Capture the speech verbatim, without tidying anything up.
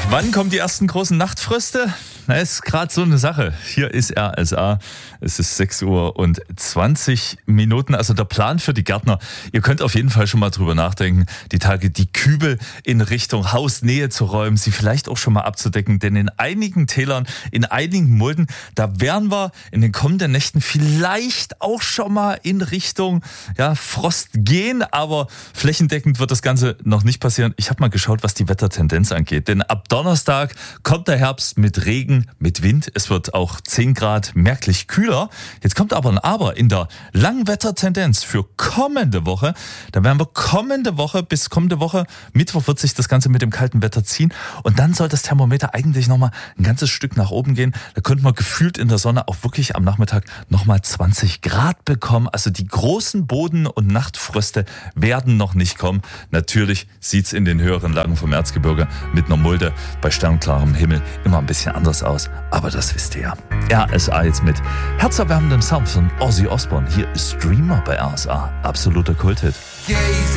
Wann kommen die ersten großen Nachtfröste? Na, ist gerade so eine Sache. Hier ist R S A. Es ist sechs Uhr und zwanzig Minuten. Also der Plan für die Gärtner. Ihr könnt auf jeden Fall schon mal drüber nachdenken, die Tage die Kübel in Richtung Hausnähe zu räumen, sie vielleicht auch schon mal abzudecken. Denn in einigen Tälern, in einigen Mulden, da werden wir in den kommenden Nächten vielleicht auch schon mal in Richtung ja, Frost gehen. Aber flächendeckend wird das Ganze noch nicht passieren. Ich habe mal geschaut, was die Wettertendenz angeht. Denn ab Donnerstag kommt der Herbst mit Regen, mit Wind. Es wird auch zehn Grad merklich kühler. Jetzt kommt aber ein Aber in der Langwettertendenz für kommende Woche. Da werden wir kommende Woche bis kommende Woche, Mittwoch wird sich das Ganze mit dem kalten Wetter ziehen. Und dann soll das Thermometer eigentlich nochmal ein ganzes Stück nach oben gehen. Da könnte man gefühlt in der Sonne auch wirklich am Nachmittag nochmal zwanzig Grad bekommen. Also die großen Boden- und Nachtfröste werden noch nicht kommen. Natürlich sieht es in den höheren Lagen vom Erzgebirge mit einer Mulde bei sternklarem Himmel immer ein bisschen anders aus. Aber das wisst ihr ja. R S A jetzt mit herzerwärmendem Sound von Ozzy Osbourne. Hier ist Dreamer bei R S A. Absoluter Kulthit.